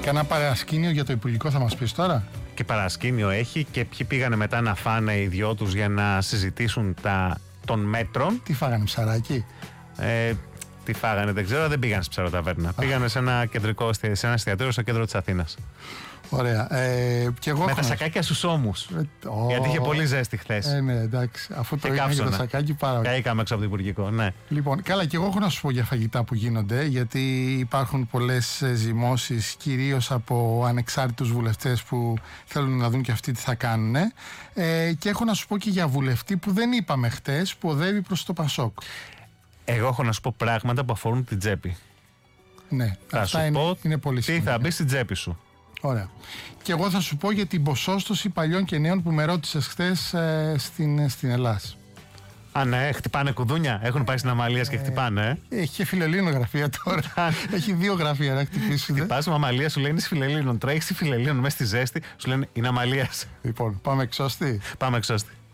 Κανένα παρασκήνιο για το Υπουργικό θα μας πεις τώρα? Και παρασκήνιο έχει και ποιοι πήγανε μετά να φάνε οι δυο τους για να συζητήσουν των μέτρων. Τι φάγανε, ψαράκι? Τι φάγανε, δεν ξέρω, δεν πήγαν στη ψαροταβέρνα. Πήγανε σε ένα εστιατόριο στο κέντρο της Αθήνας. Ωραία. Και εγώ με τα σακάκια στους ώμους. Γιατί είχε πολύ ζέστη χθες. Ναι, εντάξει. Αφού το είχαμε και το σακάκι, πάρα ωραία. Καήκαμε έξω από το Υπουργικό, ναι. Λοιπόν, καλά, και εγώ έχω να σου πω για φαγητά που γίνονται, γιατί υπάρχουν πολλές ζυμώσεις, κυρίως από ανεξάρτητους βουλευτές που θέλουν να δουν και αυτοί τι θα κάνουν. Και έχω να σου πω και για βουλευτή που δεν είπαμε χτες, που οδεύει προς το Πασόκ. Εγώ έχω να σου πω πράγματα που αφορούν την τσέπη. Ναι, θα αυτά σου πω είναι πολύ σημαντικά. Τι θα μπει στην τσέπη σου. Ωραία. Και εγώ θα σου πω για την ποσόστοση παλιών και νέων που με ρώτησες χθες στην Ελλάς. Α, ναι, χτυπάνε κουδούνια. Έχουν πάει στην Αμαλίας και χτυπάνε. Έχει και Φιλελλήνων γραφεία τώρα. Έχει 2 γραφεία να χτυπήσουν. Χτυπάς με Αμαλία, σου λένε είσαι Φιλελλήνων. Τρέχεις στη Φιλελλήνων μέσα στη ζέστη, σου λένε είναι Αμαλίας. Λοιπόν, πάμε εξώστη. Πάμε εξώστη.